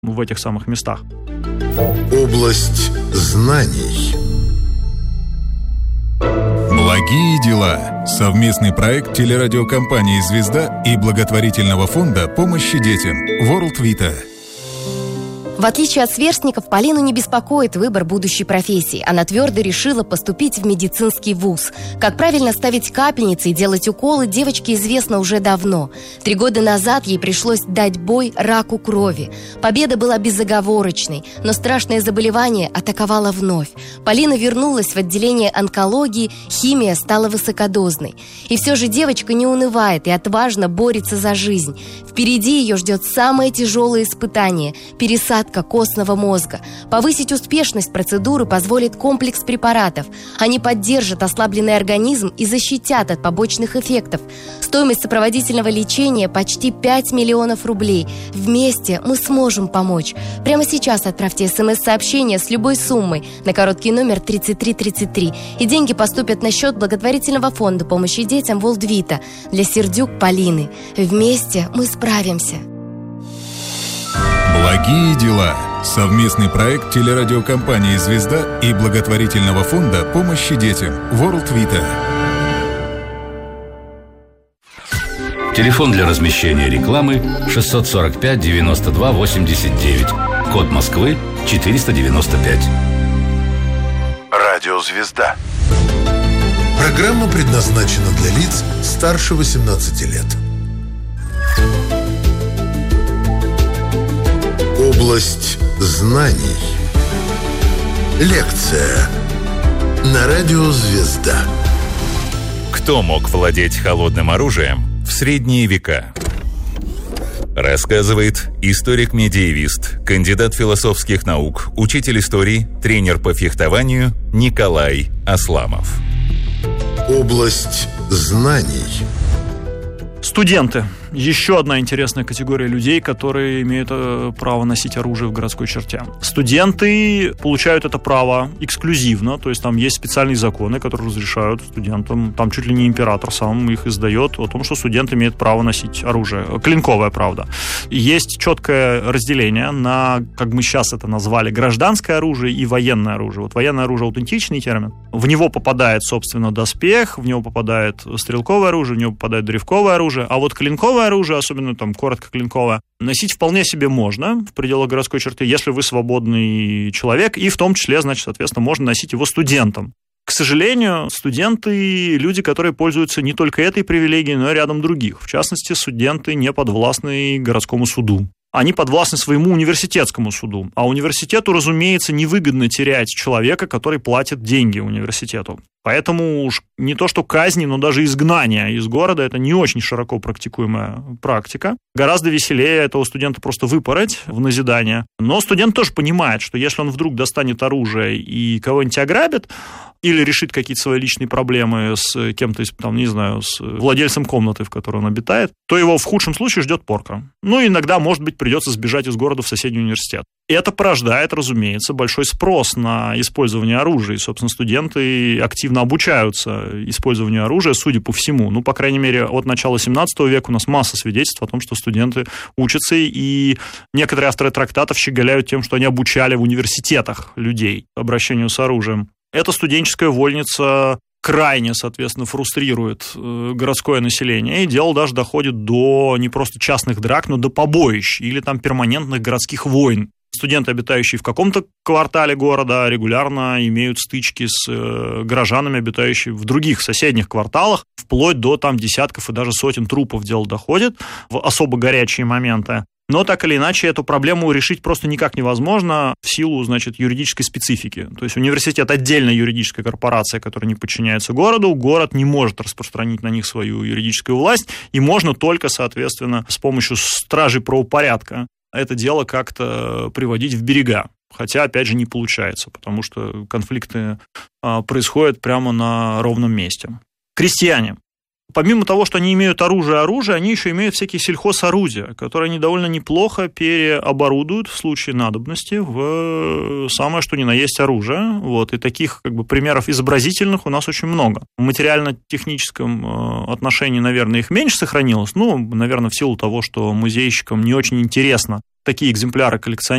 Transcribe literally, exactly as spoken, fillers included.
в этих самых местах. Область знаний. Благие дела. Совместный проект телерадиокомпании «Звезда» и благотворительного фонда помощи детям World Vita. В отличие от сверстников, Полину не беспокоит выбор будущей профессии. Она твердо решила поступить в медицинский вуз. Как правильно ставить капельницы и делать уколы, девочке известно уже давно. Три года назад ей пришлось дать бой раку крови. Победа была безоговорочной, но страшное заболевание атаковало вновь. Полина вернулась в отделение онкологии, химия стала высокодозной. И все же девочка не унывает и отважно борется за жизнь. Впереди ее ждет самое тяжелое испытание – пересадка костного мозга. Повысить успешность процедуры позволит комплекс препаратов. Они поддержат ослабленный организм и защитят от побочных эффектов. Стоимость сопроводительного лечения почти пять миллионов рублей. Вместе мы сможем помочь. Прямо сейчас отправьте смс-сообщение с любой суммой на короткий номер тридцать три тридцать три, и деньги поступят на счет благотворительного фонда помощи детям World Vita для Сердюк Полины. Вместе мы справимся. Благие дела. Совместный проект телерадиокомпании «Звезда» и благотворительного фонда помощи детям World Vita. Телефон для размещения рекламы шестьсот сорок пять девяносто два восемьдесят девять. Код Москвы четыреста девяносто пять. Радио «Звезда». Программа предназначена для лиц старше восемнадцати лет. Область знаний. Лекция на радио «Звезда». Кто мог владеть холодным оружием в средние века? Рассказывает историк-медиевист, кандидат философских наук, учитель истории, тренер по фехтованию Николай Асламов. Область знаний. Студенты. Еще одна интересная категория людей, которые имеют право носить оружие в городской черте. Студенты получают это право эксклюзивно, то есть там есть специальные законы, которые разрешают студентам, там чуть ли не император сам их издает, о том, что студент имеет право носить оружие. Клинковое, правда. Есть четкое разделение на, как мы сейчас это назвали, гражданское оружие и военное оружие. Вот военное оружие — аутентичный термин. В него попадает, собственно, доспех, в него попадает стрелковое оружие, в него попадает древковое оружие, а вот клинковое оружие, особенно там короткоклинковое, носить вполне себе можно в пределах городской черты, если вы свободный человек, и в том числе, значит, соответственно, можно носить его студентам. К сожалению, студенты — люди, которые пользуются не только этой привилегией, но и рядом других. В частности, студенты не подвластны городскому суду. Они подвластны своему университетскому суду. А университету, разумеется, невыгодно терять человека, который платит деньги университету. Поэтому уж не то что казни, но даже изгнание из города — это не очень широко практикуемая практика. Гораздо веселее этого студента просто выпороть в назидание. Но студент тоже понимает, что если он вдруг достанет оружие и кого-нибудь ограбит, или решит какие-то свои личные проблемы с кем-то, там, не знаю, с владельцем комнаты, в которой он обитает, то его в худшем случае ждет порка. Ну, иногда, может быть, придется сбежать из города в соседний университет. И это порождает, разумеется, большой спрос на использование оружия. И, собственно, студенты активно обучаются использованию оружия, судя по всему. Ну, по крайней мере, от начала семнадцатого века у нас масса свидетельств о том, что студенты учатся, и некоторые авторы трактатов щеголяют тем, что они обучали в университетах людей обращению с оружием. Эта студенческая вольница крайне, соответственно, фрустрирует городское население, и дело даже доходит до не просто частных драк, но до побоищ или там перманентных городских войн. Студенты, обитающие в каком-то квартале города, регулярно имеют стычки с горожанами, обитающими в других соседних кварталах, вплоть до там десятков и даже сотен трупов дело доходит в особо горячие моменты. Но так или иначе эту проблему решить просто никак невозможно в силу, значит, юридической специфики. То есть университет — отдельная юридическая корпорация, которая не подчиняется городу, город не может распространить на них свою юридическую власть, и можно только, соответственно, с помощью стражей правопорядка это дело как-то приводить в берега. Хотя, опять же, не получается, потому что конфликты происходят прямо на ровном месте. Крестьяне. Помимо того, что они имеют оружие, оружие, они еще имеют всякие сельхозорудия, которые они довольно неплохо переоборудуют в случае надобности в самое что ни на есть оружие. Вот. И таких как бы примеров изобразительных у нас очень много. В материально-техническом отношении, наверное, их меньше сохранилось. Ну, наверное, в силу того, что музейщикам не очень интересно такие экземпляры коллекционировать